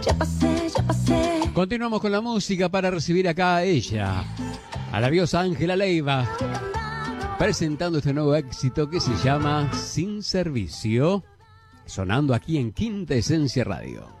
Ya pasé, ya pasé. Continuamos con la música para recibir acá a ella, a la diosa Ángela Leiva, presentando este nuevo éxito que se llama Sin Servicio, sonando aquí en Quinta Esencia Radio.